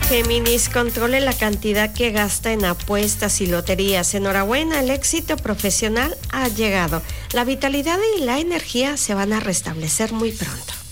Géminis, controle la cantidad que gasta en apuestas y loterías. Enhorabuena, el éxito profesional ha llegado. La vitalidad y la energía se van a restablecer muy pronto.